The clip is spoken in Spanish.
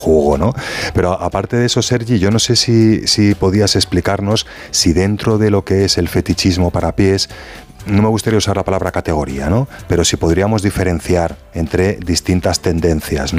jugo, ¿no? Pero aparte de eso, Sergi, yo no sé si podías explicarnos si dentro de lo que es el fetichismo para pies, no me gustaría usar la palabra categoría, ¿no? Pero si podríamos diferenciar entre distintas tendencias, ¿no?